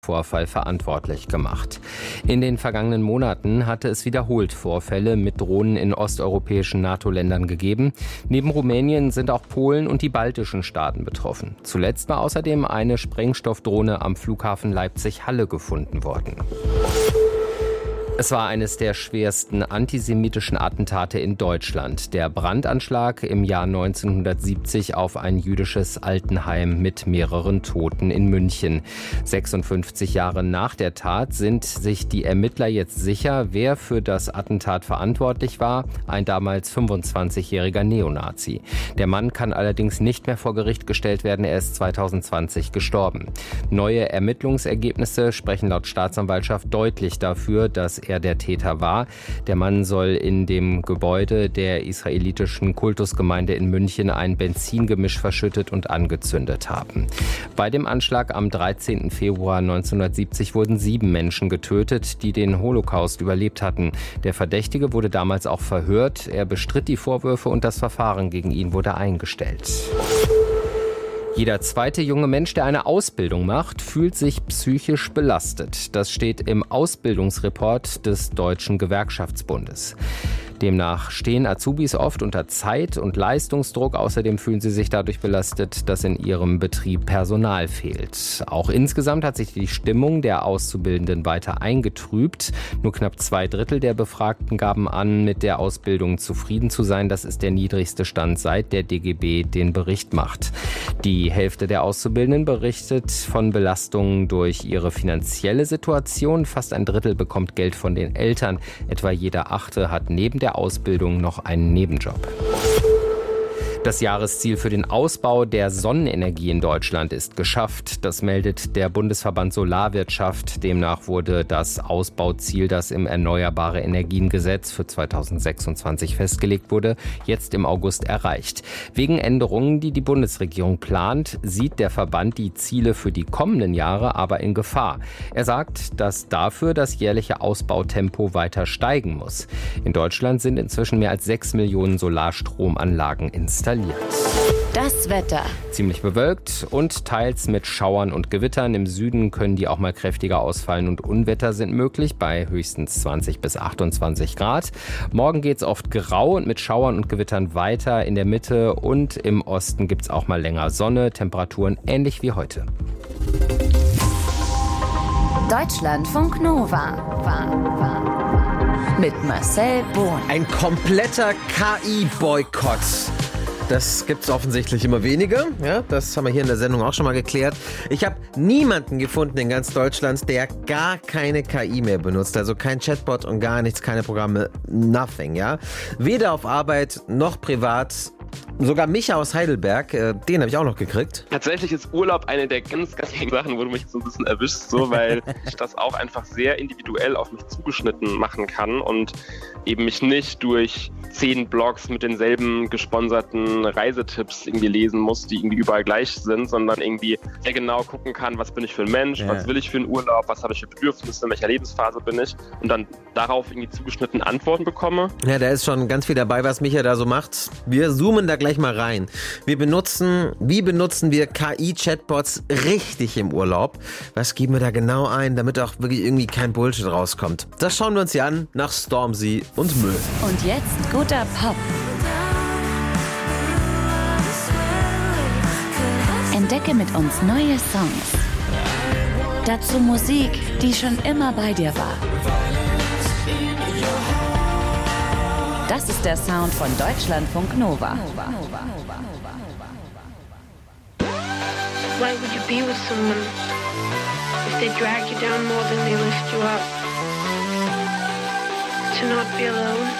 Vorfall verantwortlich gemacht. In den vergangenen Monaten hatte es wiederholt Vorfälle mit Drohnen in osteuropäischen NATO-Ländern gegeben. Neben Rumänien sind auch Polen und die baltischen Staaten betroffen. Zuletzt war außerdem eine Sprengstoffdrohne am Flughafen Leipzig-Halle gefunden worden. Es war eines der schwersten antisemitischen Attentate in Deutschland. Der Brandanschlag im Jahr 1970 auf ein jüdisches Altenheim mit mehreren Toten in München. 56 Jahre nach der Tat sind sich die Ermittler jetzt sicher, wer für das Attentat verantwortlich war. Ein damals 25-jähriger Neonazi. Der Mann kann allerdings nicht mehr vor Gericht gestellt werden. Er ist 2020 gestorben. Neue Ermittlungsergebnisse sprechen laut Staatsanwaltschaft deutlich dafür, dass er der Täter war. Der Mann soll in dem Gebäude der israelitischen Kultusgemeinde in München ein Benzingemisch verschüttet und angezündet haben. Bei dem Anschlag am 13. Februar 1970 wurden 7 Menschen getötet, die den Holocaust überlebt hatten. Der Verdächtige wurde damals auch verhört. Er bestritt die Vorwürfe und das Verfahren gegen ihn wurde eingestellt. Jeder zweite junge Mensch, der eine Ausbildung macht, fühlt sich psychisch belastet. Das steht im Ausbildungsreport des Deutschen Gewerkschaftsbundes. Demnach stehen Azubis oft unter Zeit- und Leistungsdruck. Außerdem fühlen sie sich dadurch belastet, dass in ihrem Betrieb Personal fehlt. Auch insgesamt hat sich die Stimmung der Auszubildenden weiter eingetrübt. Nur knapp 2/3 der Befragten gaben an, mit der Ausbildung zufrieden zu sein. Das ist der niedrigste Stand, seit der DGB den Bericht macht. Die Hälfte der Auszubildenden berichtet von Belastungen durch ihre finanzielle Situation. Fast 1/3 bekommt Geld von den Eltern. Etwa jeder Achte hat neben der Ausbildung noch einen Nebenjob. Das Jahresziel für den Ausbau der Sonnenenergie in Deutschland ist geschafft. Das meldet der Bundesverband Solarwirtschaft. Demnach wurde das Ausbauziel, das im Erneuerbare-Energien-Gesetz für 2026 festgelegt wurde, jetzt im August erreicht. Wegen Änderungen, die die Bundesregierung plant, sieht der Verband die Ziele für die kommenden Jahre aber in Gefahr. Er sagt, dass dafür das jährliche Ausbautempo weiter steigen muss. In Deutschland sind inzwischen mehr als 6 Millionen Solarstromanlagen installiert. Das Wetter. Ziemlich bewölkt und teils mit Schauern und Gewittern. Im Süden können die auch mal kräftiger ausfallen und Unwetter sind möglich bei höchstens 20 bis 28 Grad. Morgen geht es oft grau und mit Schauern und Gewittern weiter. In der Mitte und im Osten gibt es auch mal länger Sonne. Temperaturen ähnlich wie heute. Deutschlandfunk Nova. Mit Marcel Bohn. Ein kompletter KI-Boykott. Das gibt es offensichtlich immer weniger. Ja, das haben wir hier in der Sendung auch schon mal geklärt. Ich habe niemanden gefunden in ganz Deutschland, der gar keine KI mehr benutzt. Also kein Chatbot und gar nichts, keine Programme, nothing. Ja? Weder auf Arbeit noch privat. Sogar Micha aus Heidelberg, den habe ich auch noch gekriegt. Tatsächlich ist Urlaub eine der ganz gängigen Sachen, wo du mich so ein bisschen erwischst, so, weil ich das auch einfach sehr individuell auf mich zugeschnitten machen kann und eben mich nicht durch 10 Blogs mit denselben gesponserten Reisetipps irgendwie lesen muss, die irgendwie überall gleich sind, sondern irgendwie sehr genau gucken kann, was bin ich für ein Mensch, was will ich für einen Urlaub, was habe ich für Bedürfnisse, in welcher Lebensphase bin ich und dann darauf irgendwie zugeschnitten Antworten bekomme. Ja, da ist schon ganz viel dabei, was Micha da so macht. Wir zoomen da gleich mal rein. Wie benutzen wir KI-Chatbots richtig im Urlaub? Was geben wir da genau ein, damit auch wirklich irgendwie kein Bullshit rauskommt? Das schauen wir uns hier an nach Stormzy und Müll. Und jetzt guter Pop. Entdecke mit uns neue Songs. Dazu Musik, die schon immer bei dir war. Das ist der Sound von Deutschlandfunk Nova. Why would you be with someone if they drag you down more than they lift you up? To not be alone.